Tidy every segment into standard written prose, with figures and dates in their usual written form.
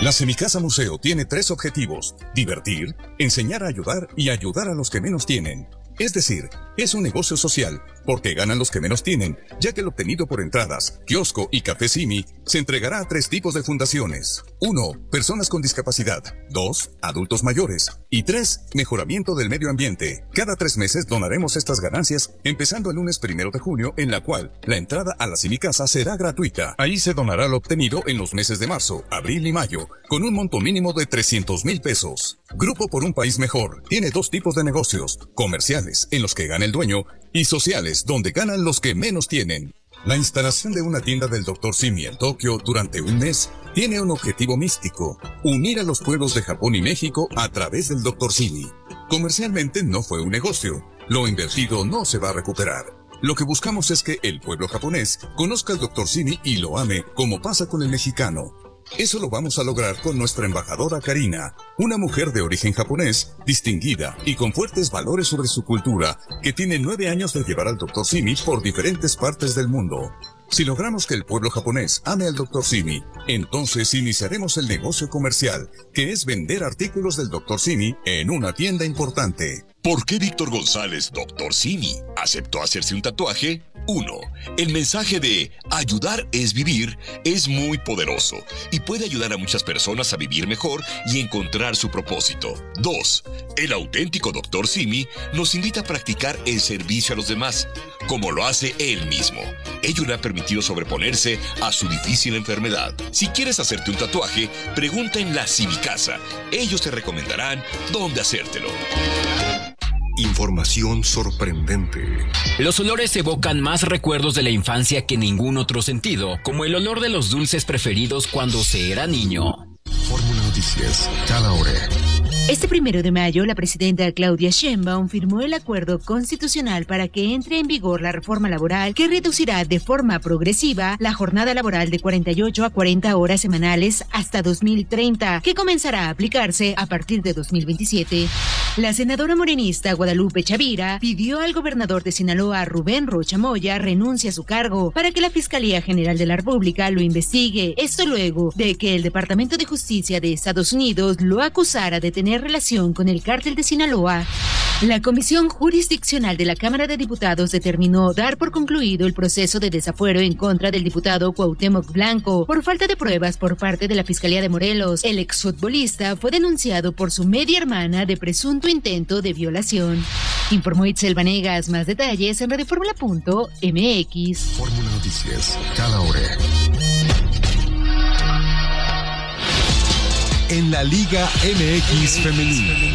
La Semicasa Museo tiene 3 objetivos: divertir, enseñar a ayudar y ayudar a los que menos tienen. Es decir, es un negocio social, porque ganan los que menos tienen, ya que el obtenido por entradas, kiosco y café Simi se entregará a 3 tipos de fundaciones. 1. Personas con discapacidad. 2. Adultos mayores. Y 3. Mejoramiento del medio ambiente. Cada 3 meses donaremos estas ganancias, empezando el lunes 1 de junio, en la cual la entrada a la Semicasa será gratuita. Ahí se donará lo obtenido en los meses de marzo, abril y mayo, con un monto mínimo de 300,000 pesos. Grupo por un País Mejor tiene 2 tipos de negocios: comerciales, en los que gana el dueño, y sociales, donde ganan los que menos tienen. La instalación de una tienda del Dr. Simi en Tokio durante un mes tiene un objetivo místico: unir a los pueblos de Japón y México a través del Dr. Simi. Comercialmente no fue un negocio, lo invertido no se va a recuperar. Lo que buscamos es que el pueblo japonés conozca al Dr. Simi y lo ame, como pasa con el mexicano. Eso lo vamos a lograr con nuestra embajadora Karina, una mujer de origen japonés, distinguida y con fuertes valores sobre su cultura, que tiene 9 años de llevar al Dr. Simi por diferentes partes del mundo. Si logramos que el pueblo japonés ame al Dr. Simi, entonces iniciaremos el negocio comercial, que es vender artículos del Dr. Simi en una tienda importante. ¿Por qué Víctor González, Dr. Simi, aceptó hacerse un tatuaje? 1. El mensaje de ayudar es vivir es muy poderoso y puede ayudar a muchas personas a vivir mejor y encontrar su propósito. 2. El auténtico Dr. Simi nos invita a practicar el servicio a los demás, como lo hace él mismo. Ello le ha permitido sobreponerse a su difícil enfermedad. Si quieres hacerte un tatuaje, pregunta en la Semicasa. Ellos te recomendarán dónde hacértelo. Información sorprendente. Los olores evocan más recuerdos de la infancia que ningún otro sentido, como el olor de los dulces preferidos cuando se era niño. Fórmula Noticias, cada hora. Este 1 de mayo, la presidenta Claudia Sheinbaum firmó el acuerdo constitucional para que entre en vigor la reforma laboral que reducirá de forma progresiva la jornada laboral de 48 a 40 horas semanales hasta 2030, que comenzará a aplicarse a partir de 2027. La senadora morenista Guadalupe Chavira pidió al gobernador de Sinaloa, Rubén Rocha Moya, renuncie a su cargo para que la Fiscalía General de la República lo investigue. Esto luego de que el Departamento de Justicia de Estados Unidos lo acusara de tener relación con el cártel de Sinaloa. La Comisión Jurisdiccional de la Cámara de Diputados determinó dar por concluido el proceso de desafuero en contra del diputado Cuauhtémoc Blanco por falta de pruebas por parte de la Fiscalía de Morelos. El exfutbolista fue denunciado por su media hermana de presunto intento de violación. Informó Itzel Vanegas. Más detalles en radioformula.mx. Fórmula Noticias, cada hora. En la Liga MX Femenil.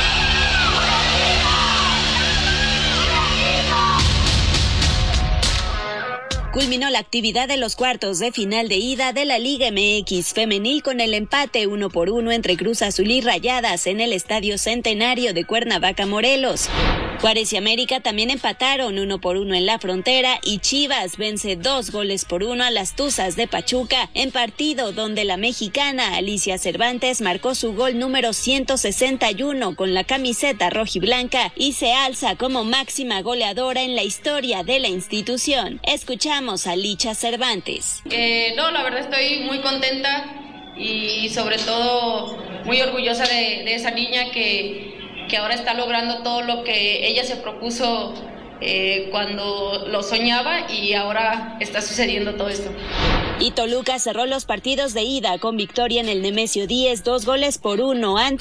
Culminó la actividad de los cuartos de final de ida de la Liga MX Femenil con el empate 1-1 entre Cruz Azul y Rayadas en el Estadio Centenario de Cuernavaca, Morelos. Juárez y América también empataron 1-1 en la Frontera y Chivas vence 2-1 a las Tuzas de Pachuca en partido donde la mexicana Alicia Cervantes marcó su gol número 161 con la camiseta rojiblanca y se alza como máxima goleadora en la historia de la institución. Escuchamos a Licha Cervantes. La verdad estoy muy contenta y sobre todo muy orgullosa de esa niña que ahora está logrando todo lo que ella se propuso cuando lo soñaba y ahora está sucediendo todo esto. Y Toluca cerró los partidos de ida con victoria en el Nemesio 10, 2-1 ante